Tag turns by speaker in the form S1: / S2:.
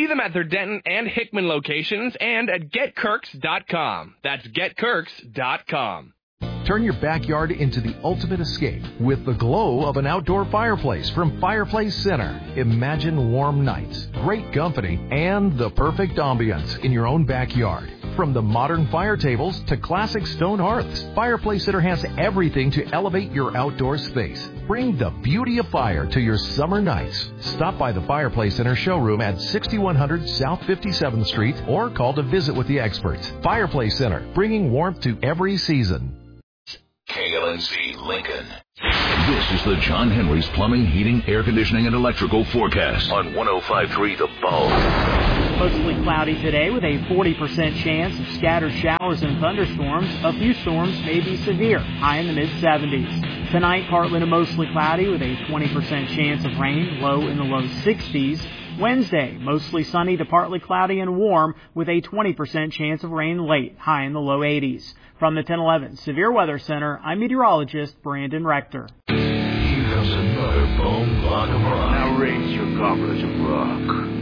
S1: them at their Denton and Hickman locations and at GetKirks.com. That's GetKirks.com.
S2: Turn your backyard into the ultimate escape with the glow of an outdoor fireplace from Fireplace Center. Imagine warm nights, great company, and the perfect ambience in your own backyard. From the modern fire tables to classic stone hearths, Fireplace Center has everything to elevate your outdoor space. Bring the beauty of fire to your summer nights. Stop by the Fireplace Center showroom at 6100 South 57th Street or call to visit with the experts. Fireplace Center, bringing warmth to every season.
S3: KLNC Lincoln. This is the John Henry's Plumbing, Heating, Air Conditioning, and Electrical forecast on 105.3 The Bone.
S4: Mostly cloudy today with a 40% chance of scattered showers and thunderstorms. A few storms may be severe, high in the mid-70s. Tonight, partly to mostly cloudy with a 20% chance of rain, low in the low 60s. Wednesday, mostly sunny to partly cloudy and warm with a 20% chance of rain late, high in the low 80s. From the 1011 Severe Weather Center, I'm meteorologist Brandon Rector.
S3: Here comes another bone block of rock.
S5: Now raise your goblets of rock.